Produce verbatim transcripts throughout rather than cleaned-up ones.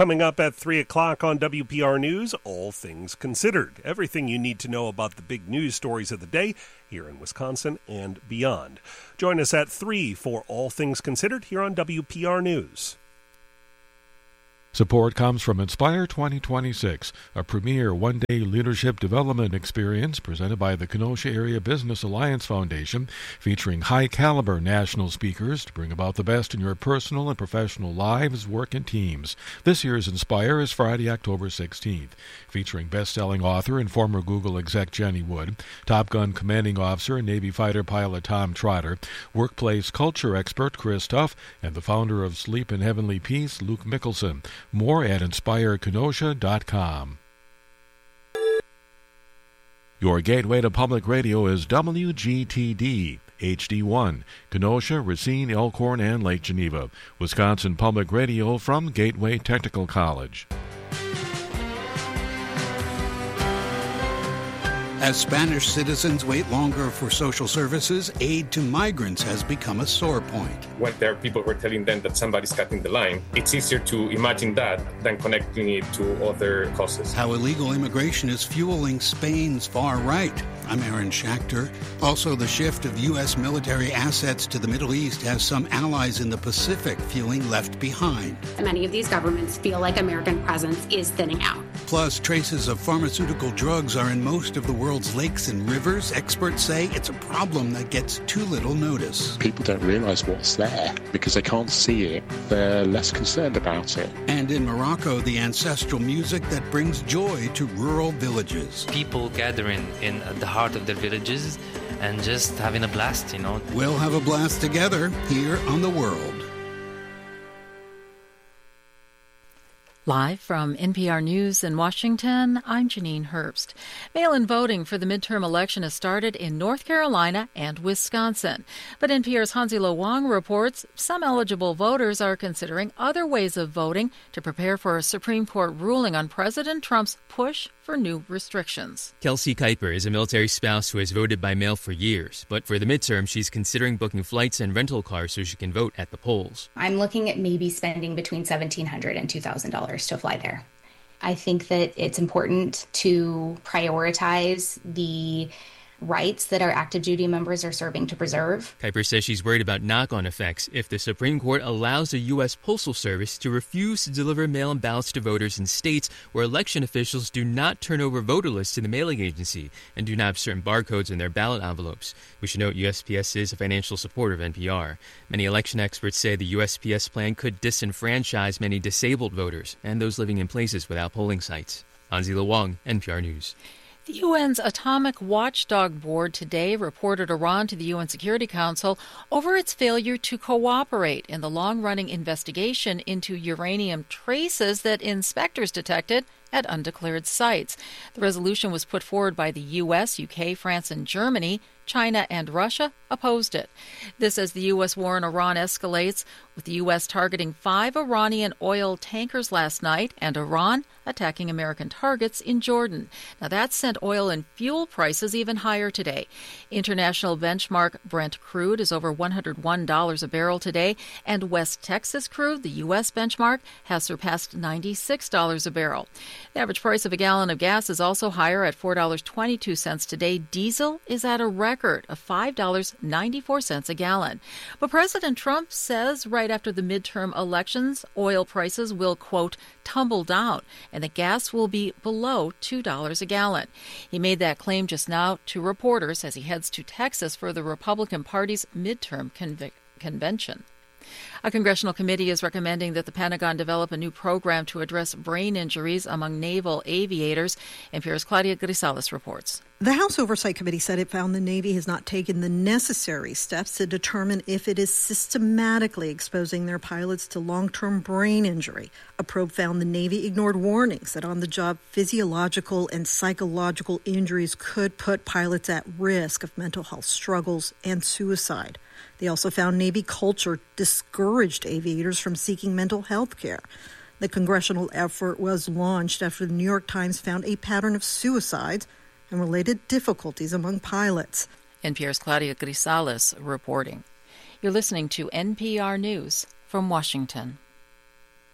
Coming up at three o'clock on W P R News, All Things Considered. Everything you need to know about the big news stories of the day here in Wisconsin and beyond. Join us at three for All Things Considered here on W P R News. Support comes from Inspire twenty twenty-six, a premier one-day leadership development experience presented by the Kenosha Area Business Alliance Foundation, featuring high-caliber national speakers to bring about the best in your personal and professional lives, work, and teams. This year's Inspire is Friday, October sixteenth, featuring best-selling author and former Google exec Jenny Wood, Top Gun commanding officer and Navy fighter pilot Tom Trotter, workplace culture expert Chris Tuff, and the founder of Sleep in Heavenly Peace, Luke Mickelson. More at inspire kenosha dot com. Your gateway to public radio is W G T D, H D one, Kenosha, Racine, Elkhorn, and Lake Geneva. Wisconsin Public Radio from Gateway Technical College. As Spanish citizens wait longer for social services, aid to migrants has become a sore point. When there are people who are telling them that somebody's cutting the line, it's easier to imagine that than connecting it to other causes. How illegal immigration is fueling Spain's far right. I'm Aaron Schachter. Also, the shift of U S military assets to the Middle East has some allies in the Pacific feeling left behind. Many of these governments feel like American presence is thinning out. Plus, traces of pharmaceutical drugs are in most of the world's lakes and rivers. Experts say it's a problem that gets too little notice. People don't realize what's there because they can't see it. They're less concerned about it. And in Morocco, the ancestral music that brings joy to rural villages. People gathering in the heart of their villages and just having a blast, you know. We'll have a blast together here on The World. Live from N P R News in Washington, I'm Janine Herbst. Mail-in voting for the midterm election has started in North Carolina and Wisconsin. But N P R's Hansi-Lo Wong reports some eligible voters are considering other ways of voting to prepare for a Supreme Court ruling on President Trump's push for new restrictions. Kelsey Kuiper is a military spouse who has voted by mail for years, but for the midterm, she's considering booking flights and rental cars so she can vote at the polls. I'm looking at maybe spending between seventeen hundred dollars and two thousand dollars to fly there. I think that it's important to prioritize the rights that our active duty members are serving to preserve. Kuiper says she's worried about knock-on effects if the Supreme Court allows the U S Postal Service to refuse to deliver mail-in ballots to voters in states where election officials do not turn over voter lists to the mailing agency and do not have certain barcodes in their ballot envelopes. We should note U S P S is a financial supporter of N P R. Many election experts say the U S P S plan could disenfranchise many disabled voters and those living in places without polling sites. Hansi-Lo Wong, N P R News. The U N's Atomic Watchdog Board today reported Iran to the U N Security Council over its failure to cooperate in the long-running investigation into uranium traces that inspectors detected at undeclared sites. The resolution was put forward by the U S, U K, France, and Germany. China and Russia opposed it. This as the U S war in Iran escalates, with the U S targeting five Iranian oil tankers last night and Iran attacking American targets in Jordan. Now that sent oil and fuel prices even higher today. International benchmark Brent crude is over one hundred one dollars a barrel today, and West Texas crude, the U S benchmark, has surpassed ninety-six dollars a barrel. The average price of a gallon of gas is also higher at four dollars and twenty-two cents today. Diesel is at a record of five dollars and ninety-four cents a gallon. But President Trump says right after the midterm elections, oil prices will, quote, tumble down, and that gas will be below two dollars a gallon. He made that claim just now to reporters as he heads to Texas for the Republican Party's midterm conv- convention. A congressional committee is recommending that the Pentagon develop a new program to address brain injuries among naval aviators. N P R's Claudia Grisales reports. The House Oversight Committee said it found the Navy has not taken the necessary steps to determine if it is systematically exposing their pilots to long-term brain injury. A probe found the Navy ignored warnings that on-the-job physiological and psychological injuries could put pilots at risk of mental health struggles and suicide. They also found Navy culture discouraged aviators from seeking mental health care. The congressional effort was launched after the New York Times found a pattern of suicides and related difficulties among pilots. N P R's Claudia Grisales reporting. You're listening to N P R News from Washington.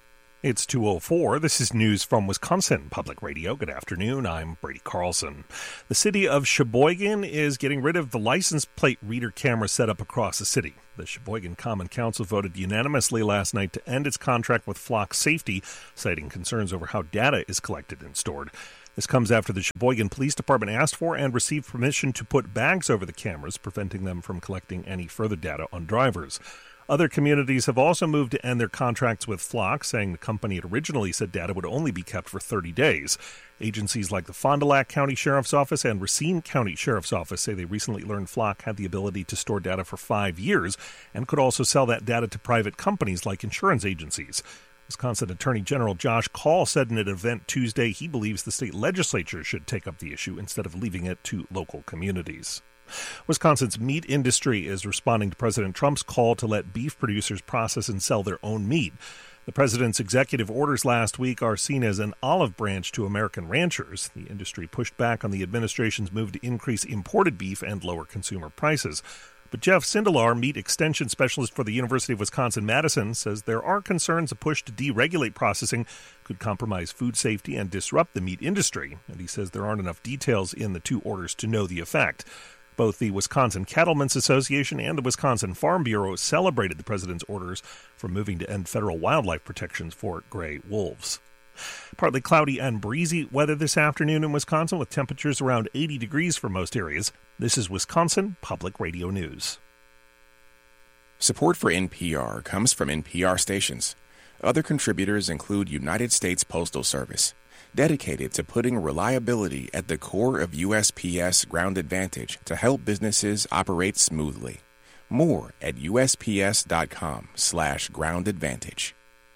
It's two oh four. This is news from Wisconsin Public Radio. Good afternoon. I'm Brady Carlson. The city of Sheboygan is getting rid of the license plate reader camera set up across the city. The Sheboygan Common Council voted unanimously last night to end its contract with Flock Safety, citing concerns over how data is collected and stored. This comes after the Sheboygan Police Department asked for and received permission to put bags over the cameras, preventing them from collecting any further data on drivers. Other communities have also moved to end their contracts with Flock, saying the company had originally said data would only be kept for thirty days. Agencies like the Fond du Lac County Sheriff's Office and Racine County Sheriff's Office say they recently learned Flock had the ability to store data for five years and could also sell that data to private companies like insurance agencies. Wisconsin Attorney General Josh Kaul said in an event Tuesday he believes the state legislature should take up the issue instead of leaving it to local communities. Wisconsin's meat industry is responding to President Trump's call to let beef producers process and sell their own meat. The president's executive orders last week are seen as an olive branch to American ranchers. The industry pushed back on the administration's move to increase imported beef and lower consumer prices. But Jeff Sindelar, meat extension specialist for the University of Wisconsin-Madison, says there are concerns a push to deregulate processing could compromise food safety and disrupt the meat industry. And he says there aren't enough details in the two orders to know the effect. Both the Wisconsin Cattlemen's Association and the Wisconsin Farm Bureau celebrated the president's orders for moving to end federal wildlife protections for gray wolves. Partly cloudy and breezy weather this afternoon in Wisconsin with temperatures around eighty degrees for most areas. This is Wisconsin Public Radio News. Support for N P R comes from N P R stations. Other contributors include United States Postal Service, dedicated to putting reliability at the core of U S P S Ground Advantage to help businesses operate smoothly. More at U S P S dot com slash ground advantage.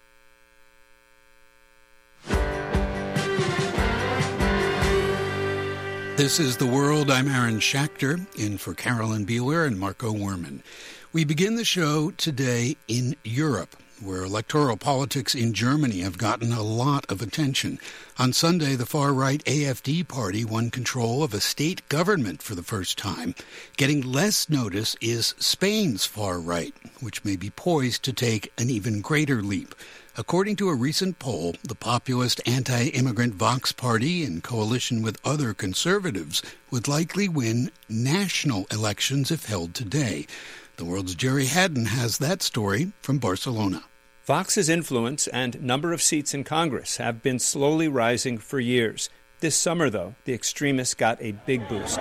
This is The World. I'm Aaron Schachter, in for Carolyn Beeler and Marco Werman. We begin the show today in Europe, where electoral politics in Germany have gotten a lot of attention. On Sunday, the far-right A F D party won control of a state government for the first time. Getting less notice is Spain's far-right, which may be poised to take an even greater leap. According to a recent poll, the populist anti-immigrant Vox Party, in coalition with other conservatives, would likely win national elections if held today. The World's Jerry Haddon has that story from Barcelona. Vox's influence and number of seats in Congress have been slowly rising for years. This summer, though, the extremists got a big boost.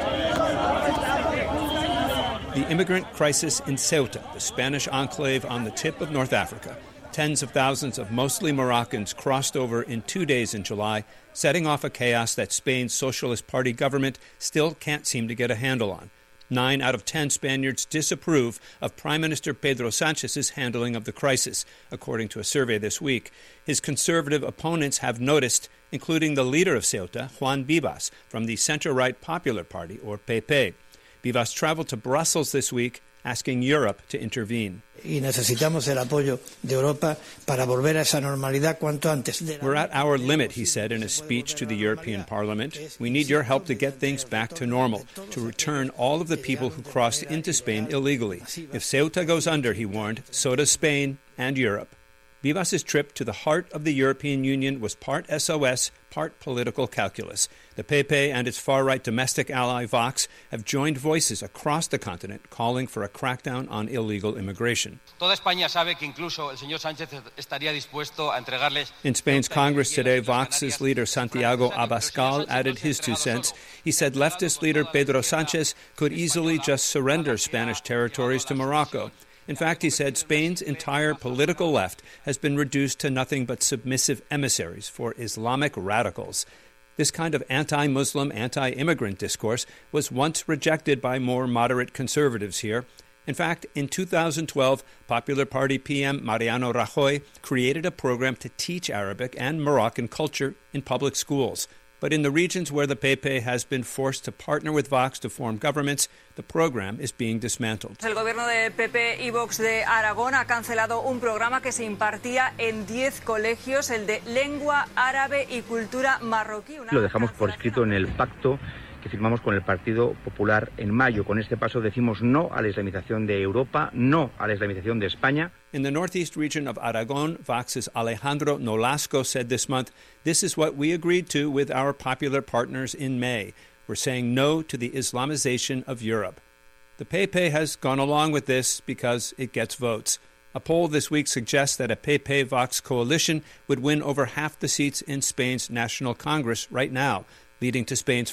The immigrant crisis in Ceuta, the Spanish enclave on the tip of North Africa. Tens of thousands of mostly Moroccans crossed over in two days in July, setting off a chaos that Spain's Socialist Party government still can't seem to get a handle on. Nine out of ten Spaniards disapprove of Prime Minister Pedro Sánchez's handling of the crisis, according to a survey this week. His conservative opponents have noticed, including the leader of Ceuta, Juan Vivas, from the center-right Popular Party, or P P. Vivas traveled to Brussels this week, asking Europe to intervene. Y necesitamos el apoyo de Europa para volver a esa normalidad cuanto antes. We're at our limit, he said in a speech to the European Parliament. We need your help to get things back to normal, to return all of the people who crossed into Spain illegally. If Ceuta goes under, he warned, so does Spain and Europe. Vivas's trip to the heart of the European Union was part S O S, part political calculus. The P P and its far-right domestic ally Vox have joined voices across the continent calling for a crackdown on illegal immigration. In Spain's Congress today, Vox's leader Santiago Abascal added his two cents. He said leftist leader Pedro Sánchez could easily just surrender Spanish territories to Morocco. In fact, he said Spain's entire political left has been reduced to nothing but submissive emissaries for Islamic radicals. This kind of anti-Muslim, anti-immigrant discourse was once rejected by more moderate conservatives here. In fact, in two thousand twelve, Popular Party P M Mariano Rajoy created a program to teach Arabic and Moroccan culture in public schools. But in the regions where the P P has been forced to partner with Vox to form governments, the program is being dismantled. El gobierno de P P y Vox de Aragón ha cancelado un programa que se impartía en diez colegios, el de lengua árabe y cultura marroquí. Lo dejamos por escrito en el pacto que firmamos con el Partido Popular en mayo. Con este paso decimos no a la islamización de Europa, no a la islamización de España. In the northeast region of Aragon, Vox's Alejandro Nolasco said this month, "This is what we agreed to with our popular partners in May. We're saying no to the Islamization of Europe." The P P has gone along with this because it gets votes. A poll this week suggests that a P P-Vox coalition would win over half the seats in Spain's National Congress right now, leading to Spain's